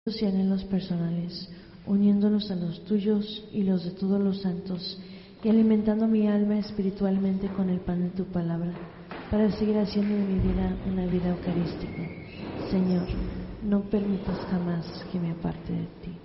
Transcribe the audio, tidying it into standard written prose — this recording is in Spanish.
y anhelos personales, uniéndolos a los tuyos y los de todos los santos, y alimentando mi alma espiritualmente con el pan de tu palabra, para seguir haciendo de mi vida una vida eucarística. Señor, no permitas jamás que me aparte de ti.